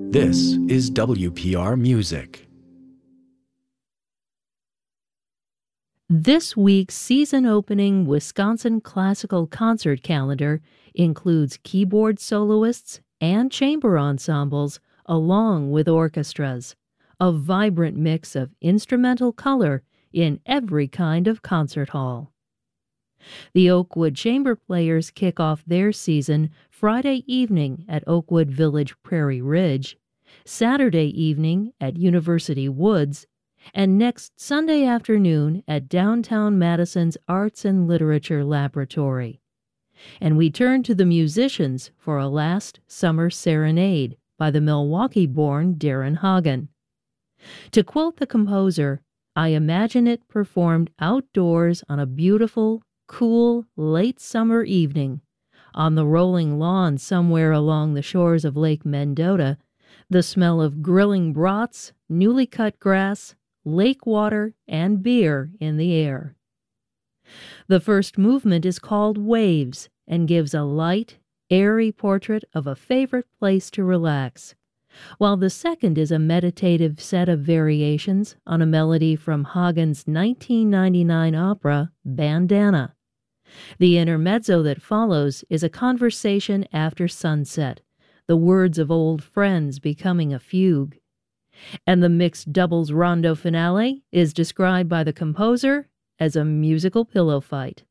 This is WPR Music. This week's season-opening Wisconsin classical concert calendar includes keyboard soloists and chamber ensembles along with orchestras, a vibrant mix of instrumental color in every kind of concert hall. The Oakwood Chamber Players kick off their season Friday evening at Oakwood Village Prairie Ridge, Saturday evening at University Woods, and next Sunday afternoon at downtown Madison's Arts and Literature Laboratory. And we turn to the musicians for a last summer serenade by the Milwaukee-born Darren Hagen. To quote the composer, "I imagine it performed outdoors on a beautiful, cool, late summer evening, on the rolling lawn somewhere along the shores of Lake Mendota, the smell of grilling brats, newly cut grass, lake water, and beer in the air." The first movement is called Waves and gives a light, airy portrait of a favorite place to relax, while the second is a meditative set of variations on a melody from Hagen's 1999 opera, Bandana. The intermezzo that follows is a conversation after sunset, the words of old friends becoming a fugue. And the mixed doubles rondo finale is described by the composer as a musical pillow fight.